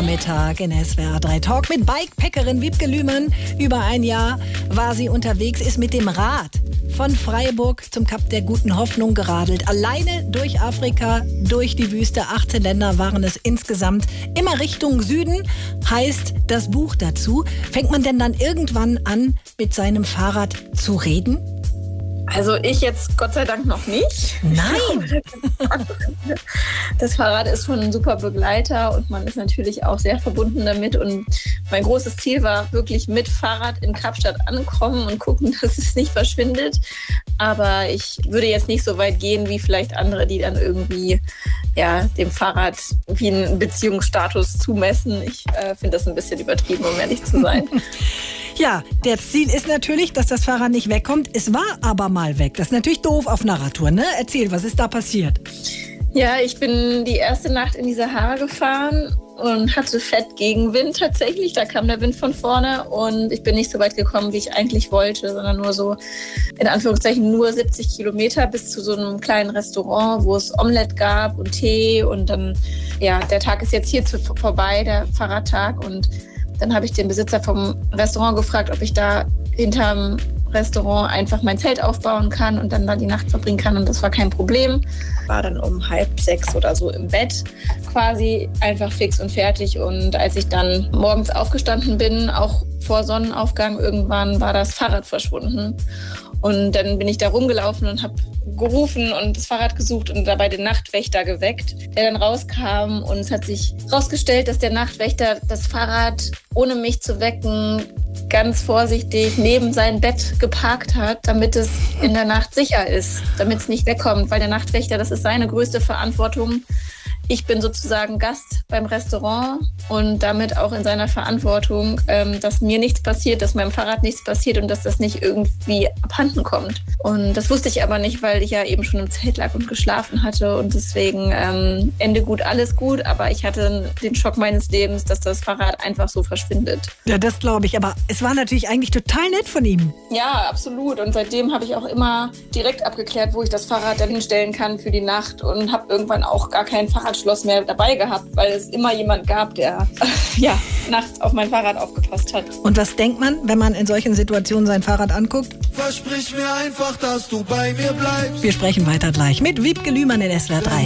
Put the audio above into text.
Nachmittag in SWR 3 Talk mit Bikepackerin Wiebke Lühmann. Über ein Jahr war sie unterwegs, ist mit dem Rad von Freiburg zum Kap der Guten Hoffnung geradelt. Alleine durch Afrika, durch die Wüste. 18 Länder waren es insgesamt. Immer Richtung Süden heißt das Buch dazu. Fängt man denn dann irgendwann an, mit seinem Fahrrad zu reden? Also ich jetzt Gott sei Dank noch nicht. Nein! Das Fahrrad ist schon ein super Begleiter und man ist natürlich auch sehr verbunden damit. Und mein großes Ziel war wirklich mit Fahrrad in Kapstadt ankommen und gucken, dass es nicht verschwindet. Aber ich würde jetzt nicht so weit gehen wie vielleicht andere, die dann irgendwie dem Fahrrad wie einen Beziehungsstatus zumessen. Ich finde das ein bisschen übertrieben, um ehrlich zu sein. Ja, das Ziel ist natürlich, dass das Fahrrad nicht wegkommt. Es war aber mal weg. Das ist natürlich doof auf einer Radtour, ne? Erzähl, was ist da passiert? Ja, ich bin die erste Nacht in die Sahara gefahren und hatte fett Gegenwind tatsächlich. Da kam der Wind von vorne und ich bin nicht so weit gekommen, wie ich eigentlich wollte, sondern nur so, in Anführungszeichen, nur 70 Kilometer bis zu so einem kleinen Restaurant, wo es Omelette gab und Tee. Und dann, der Tag ist jetzt hier vorbei, der Fahrradtag. Und dann habe ich den Besitzer vom Restaurant gefragt, ob ich da hinterm Restaurant einfach mein Zelt aufbauen kann und dann da die Nacht verbringen kann. Und das war kein Problem. War dann um 5:30 oder so im Bett, quasi einfach fix und fertig. Und als ich dann morgens aufgestanden bin, auch vor Sonnenaufgang irgendwann, war das Fahrrad verschwunden. Und dann bin ich da rumgelaufen und habe gerufen und das Fahrrad gesucht und dabei den Nachtwächter geweckt, der dann rauskam. Und es hat sich herausgestellt, dass der Nachtwächter das Fahrrad, ohne mich zu wecken, ganz vorsichtig neben sein Bett geparkt hat, damit es in der Nacht sicher ist, damit es nicht wegkommt. Weil der Nachtwächter, das ist seine größte Verantwortung. Ich bin sozusagen Gast beim Restaurant und damit auch in seiner Verantwortung, dass mir nichts passiert, dass meinem Fahrrad nichts passiert und dass das nicht irgendwie abhanden kommt. Und das wusste ich aber nicht, weil ich ja eben schon im Zelt lag und geschlafen hatte. Und deswegen Ende gut, alles gut. Aber ich hatte den Schock meines Lebens, dass das Fahrrad einfach so verschwindet. Ja, das glaube ich. Aber es war natürlich eigentlich total nett von ihm. Ja, absolut. Und seitdem habe ich auch immer direkt abgeklärt, wo ich das Fahrrad dann hinstellen kann für die Nacht und habe irgendwann auch gar kein Fahrradschloss mehr dabei gehabt, weil es immer jemand gab, der nachts auf mein Fahrrad aufgepasst hat. Und was denkt man, wenn man in solchen Situationen sein Fahrrad anguckt? Versprich mir einfach, dass du bei mir bleibst. Wir sprechen weiter gleich mit Wiebke Lühmann in SWR 3.